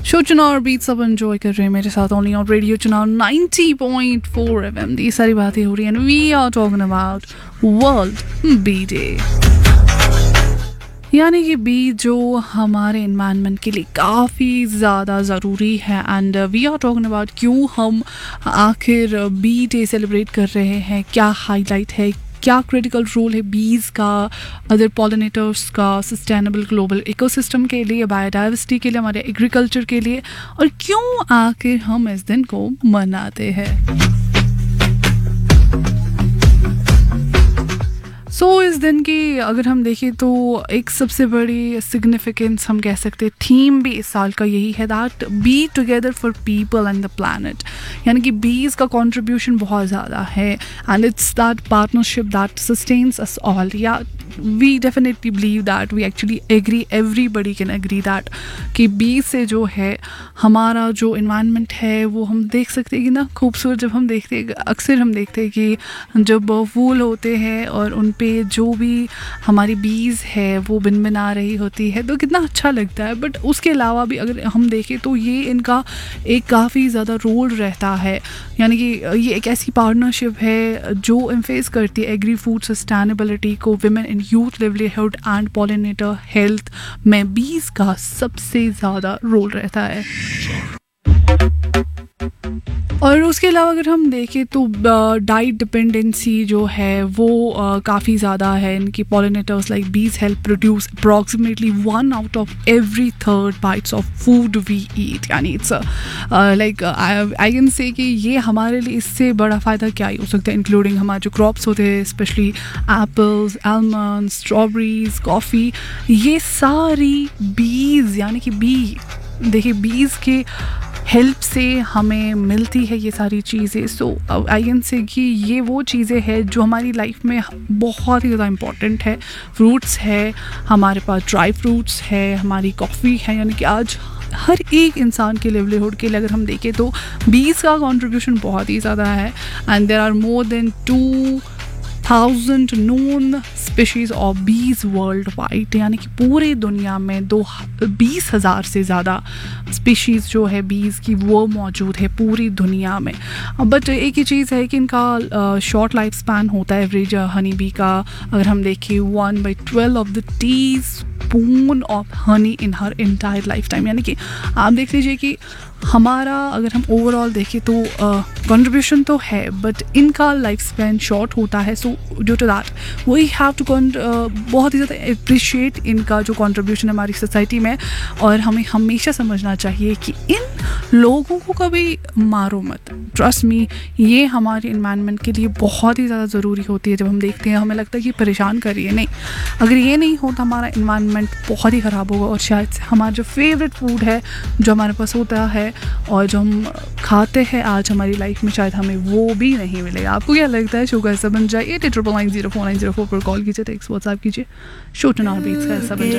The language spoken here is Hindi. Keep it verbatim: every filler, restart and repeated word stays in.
शो चुनाव और बीट सब एंजॉय कर रहे हैं मेरे साथ ओनली ऑन रेडियो चुनाव नाइंटी पॉइंट फोर एफएम। ये सारी बातें हो रही हैं, we are talking about world B day, यानी कि बी जो हमारे एनवायरनमेंट के लिए काफ़ी ज़्यादा ज़रूरी है। And we are talking about क्यों हम आखिर बी डे सेलिब्रेट कर रहे हैं, क्या हाईलाइट है, क्या क्रिटिकल रोल है बीज का, अदर पॉलिनेटर्स का, सस्टेनेबल ग्लोबल इकोसिस्टम के लिए, बायोडाइवर्सिटी के लिए, हमारे एग्रीकल्चर के लिए, और क्यों आखिर हम इस दिन को मनाते हैं। सो so, इस दिन की अगर हम देखें तो एक सबसे बड़ी सिग्निफिकेंस हम कह सकते हैं, थीम भी इस साल का यही है, that be together for people and the planet. यानी कि बीज का कंट्रीब्यूशन बहुत ज़्यादा है and it's that partnership that sustains us all. या we definitely believe that, we actually agree, everybody can agree that कि बीज से जो है हमारा जो इन्वायरमेंट है वो हम देख सकते हैं कि ना खूबसूरत, जब हम देखते हैं, अक्सर हम देखते हैं कि जब फूल होते हैं और उन पे जो भी हमारी बीज है वो बिनबिना रही होती है तो कितना अच्छा लगता है। बट उसके अलावा भी अगर हम देखें तो ये इनका एक काफ़ी ज़्यादा रोल रहता है, यानी कि ये एक ऐसी पार्टनरशिप है जो एम्फेस करती है एग्री फूड सस्टेनेबिलिटी को, women in youth livelihood and pollinator health में बीज का सबसे ज़्यादा रोल रहता है। और उसके अलावा अगर हम देखें तो डाइट डिपेंडेंसी जो है वो काफ़ी ज़्यादा है इनकी। पॉलिनेटर्स लाइक बीज help produce approximately one out of every third bytes of food we eat. यानी it's like I can say कि ये हमारे लिए इससे बड़ा फ़ायदा क्या ही हो सकता है, इंक्लूडिंग हमारे जो क्रॉप्स होते हैं, specially apples, almond, strawberries, coffee, ये सारी बीज यानी कि बी देखिए बीज के हेल्प से हमें मिलती है ये सारी चीज़ें। सो आई कैन से कि ये वो चीज़ें हैं जो हमारी लाइफ में बहुत ही ज़्यादा इम्पॉर्टेंट है। फ्रूट्स है, हमारे पास ड्राई फ्रूट्स है, हमारी कॉफ़ी है, यानी कि आज हर एक इंसान के लिवलीहुड के लिए अगर हम देखें तो बीज का कंट्रीब्यूशन बहुत ही ज़्यादा है। And there are more than two thousand known species of बीज वर्ल्ड वाइड, यानी कि पूरी दुनिया में दो बीस हज़ार से ज़्यादा स्पीशीज़ जो है बीज की वो मौजूद है पूरी दुनिया में। बट एक ही चीज़ है कि इनका शॉर्ट लाइफ स्पैन होता है एवरेज हनी बी का। अगर हम देखें one by twelve of the tea spoon of honey in her entire life time, यानी कि आप देख लीजिए कि हमारा अगर हम ओवरऑल देखें तो कंट्रीब्यूशन uh, तो है बट इनका लाइफ स्पैन शॉर्ट होता है। So due to that we have to बहुत ही ज़्यादा अप्रिशिएट इनका जो कंट्रीब्यूशन है हमारी सोसाइटी में, और हमें हमेशा समझना चाहिए कि इन लोगों को कभी मारो मत। ट्रस्ट मी, ये हमारे इन्वायरमेंट के लिए बहुत ही ज़्यादा ज़रूरी होती है। जब हम देखते हैं हमें लगता है कि परेशान कर रही है, नहीं, अगर ये नहीं होता हमारा इन्वायरमेंट बहुत ही ख़राब होगा और शायद से हमारा जो फेवरेट फूड है जो हमारे पास होता है और जो हम खाते हैं आज हमारी लाइफ में, शायद हमें वो भी नहीं मिलेगा। आपको क्या लगता है? शो का ऐसा बन जाए eight eight triple nine zero four nine zero four पर कॉल कीजिए, टेक्स्ट व्हाट्सएप कीजिए, शो टू नाउ बीट्स का ऐसा बन जाए।